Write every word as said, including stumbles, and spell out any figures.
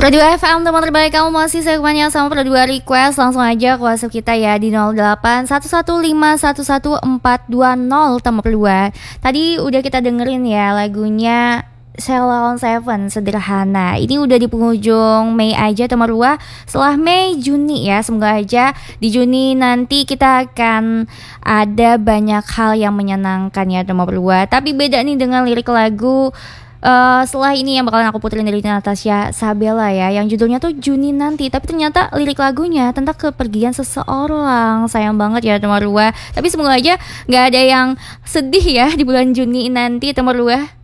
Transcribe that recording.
Pro dua F M, teman terbaik kamu masih segmennya sama Pro dua Request. Langsung aja ke WhatsApp kita ya di nol delapan satu satu lima satu satu empat dua nol teman Pro dua. Tadi udah kita dengerin ya lagunya Sheila on Seven, Sederhana. Ini udah di penghujung Mei aja teman Rua. Setelah Mei, Juni ya. Semoga aja di Juni nanti kita akan ada banyak hal yang menyenangkan ya teman Rua. Tapi beda nih dengan lirik lagu Uh, setelah ini yang bakalan aku puterin dari Natasha Sabella ya, yang judulnya tuh Juni Nanti. Tapi ternyata lirik lagunya tentang kepergian seseorang. Sayang banget ya teman Rua. Tapi semoga aja gak ada yang sedih ya di bulan Juni nanti teman Rua.